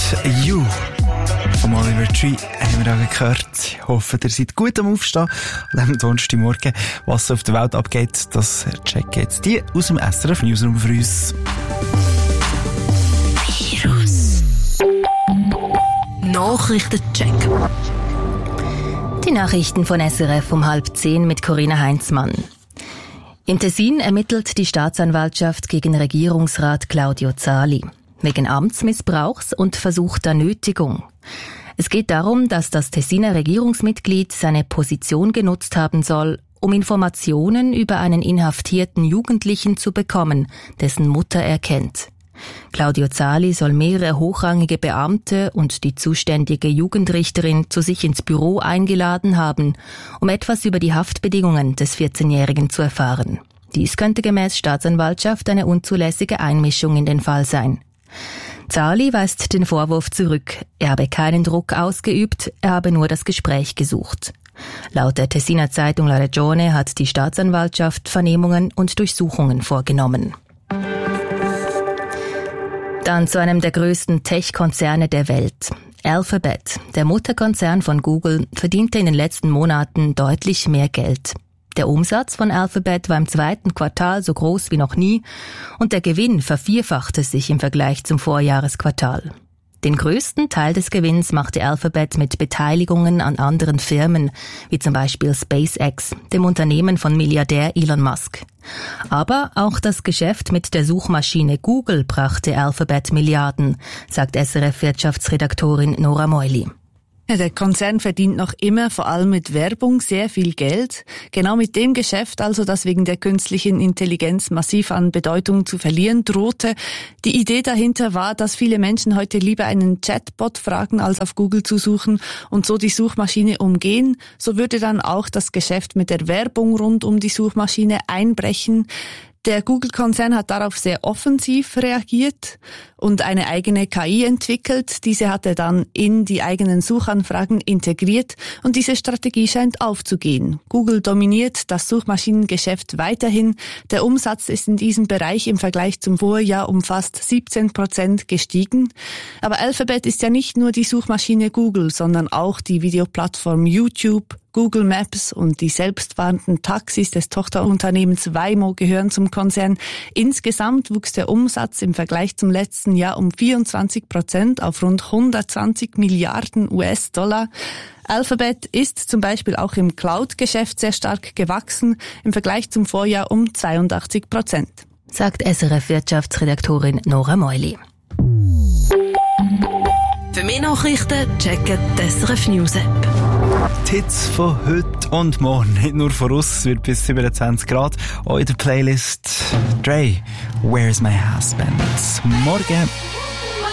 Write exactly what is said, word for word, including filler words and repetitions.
You von Oliver Tree haben wir auch gehört. Ich hoffe, ihr seid gut am Aufstehen an diesem Donnerstagmorgen. Was auf der Welt abgeht, das checken jetzt die aus dem S R F Newsroom für uns. Virus Nachrichtencheck. Die Nachrichten von S R F um halb zehn mit Corinna Heinzmann. Im Tessin ermittelt die Staatsanwaltschaft gegen Regierungsrat Claudio Zali wegen Amtsmissbrauchs und versuchter Nötigung. Es geht darum, dass das Tessiner Regierungsmitglied seine Position genutzt haben soll, um Informationen über einen inhaftierten Jugendlichen zu bekommen, dessen Mutter er kennt. Claudio Zali soll mehrere hochrangige Beamte und die zuständige Jugendrichterin zu sich ins Büro eingeladen haben, um etwas über die Haftbedingungen des vierzehnjährigen zu erfahren. Dies könnte gemäß Staatsanwaltschaft eine unzulässige Einmischung in den Fall sein. Zali weist den Vorwurf zurück. Er habe keinen Druck ausgeübt, er habe nur das Gespräch gesucht. Laut der Tessiner Zeitung La Regione hat die Staatsanwaltschaft Vernehmungen und Durchsuchungen vorgenommen. Dann zu einem der größten Tech-Konzerne der Welt. Alphabet, der Mutterkonzern von Google, verdiente in den letzten Monaten deutlich mehr Geld. Der Umsatz von Alphabet war im zweiten Quartal so groß wie noch nie und der Gewinn vervierfachte sich im Vergleich zum Vorjahresquartal. Den größten Teil des Gewinns machte Alphabet mit Beteiligungen an anderen Firmen, wie zum Beispiel SpaceX, dem Unternehmen von Milliardär Elon Musk. Aber auch das Geschäft mit der Suchmaschine Google brachte Alphabet Milliarden, sagt S R F-Wirtschaftsredaktorin Nora Meuli. Ja, der Konzern verdient noch immer vor allem mit Werbung sehr viel Geld. Genau mit dem Geschäft also, das wegen der künstlichen Intelligenz massiv an Bedeutung zu verlieren drohte. Die Idee dahinter war, dass viele Menschen heute lieber einen Chatbot fragen, als auf Google zu suchen und so die Suchmaschine umgehen. So würde dann auch das Geschäft mit der Werbung rund um die Suchmaschine einbrechen. Der Google-Konzern hat darauf sehr offensiv reagiert und eine eigene K I entwickelt. Diese hat er dann in die eigenen Suchanfragen integriert und diese Strategie scheint aufzugehen. Google dominiert das Suchmaschinengeschäft weiterhin. Der Umsatz ist in diesem Bereich im Vergleich zum Vorjahr um fast siebzehn Prozent gestiegen. Aber Alphabet ist ja nicht nur die Suchmaschine Google, sondern auch die Videoplattform YouTube, Google Maps und die selbstfahrenden Taxis des Tochterunternehmens Waymo gehören zum Konzern. Insgesamt wuchs der Umsatz im Vergleich zum letzten Jahr um vierundzwanzig Prozent auf rund hundertzwanzig Milliarden U S-Dollar. Alphabet ist zum Beispiel auch im Cloud-Geschäft sehr stark gewachsen, im Vergleich zum Vorjahr um zweiundachtzig Prozent. Sagt S R F-Wirtschaftsredaktorin Nora Meuli. Für mehr Nachrichten checken die S R F News App. Die Hits von heute und morgen, nicht nur von uns, es wird bis siebenundzwanzig Grad. Auch in der Playlist Dre, Where's My Husband? Morgen.